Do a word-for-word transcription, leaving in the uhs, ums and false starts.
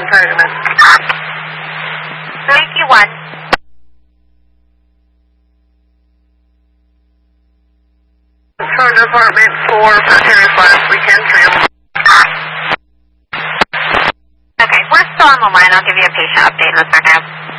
Pregnant. twenty-one. Turn Department four for Terry Flats Weekend Trim. Okay, we're still on the line. I'll give you a patient update in a second.